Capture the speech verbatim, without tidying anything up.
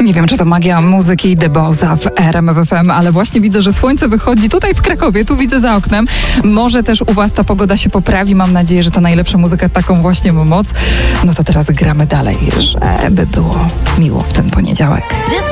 Nie wiem, czy to magia muzyki The Bossa w R M F F M, ale właśnie widzę, że słońce wychodzi tutaj w Krakowie, tu widzę za oknem. Może też u was ta pogoda się poprawi. Mam nadzieję, że ta najlepsza muzyka taką właśnie ma moc. No to teraz gramy dalej, żeby było miło w ten poniedziałek.